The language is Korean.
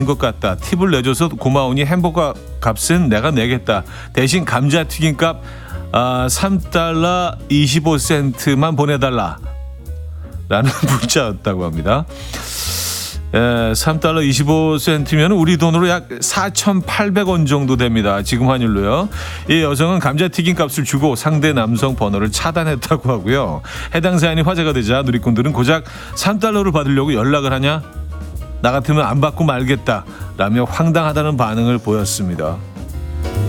것 같다. 팁을 내줘서 고마우니 햄버거 값은 내가 내겠다. 대신 감자튀김값 3달러 25센트만 보내달라 라는 문자였다고 합니다. 3달러 25센트면 우리 돈으로 약 4,800원 정도 됩니다. 지금 환율로요. 이 여성은 감자튀김 값을 주고 상대 남성 번호를 차단했다고 하고요. 해당 사연이 화제가 되자 누리꾼들은 고작 3달러를 받으려고 연락을 하냐? 나 같으면 안 받고 말겠다 라며 황당하다는 반응을 보였습니다.